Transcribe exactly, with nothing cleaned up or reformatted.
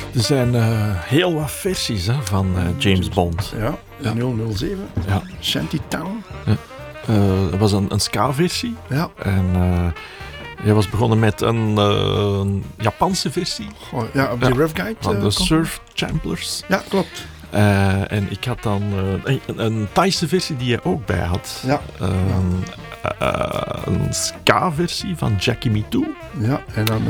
Er zijn uh, heel wat versies hè, van uh, James Bond. Ja, ja. nul nul zeven, ja. Shantytown. Ja. Uh, er was een, een ska-versie. Ja. En uh, hij was begonnen met een uh, Japanse versie. Oh, ja, op die ja. Rough Guide. Van uh, de Surf Champlers. Ja, klopt. Uh, en ik had dan uh, een, een Thaise versie die je ook bij had. Ja. Uh, ja. Uh, een ska-versie van Jackie Me Too. Ja, en dan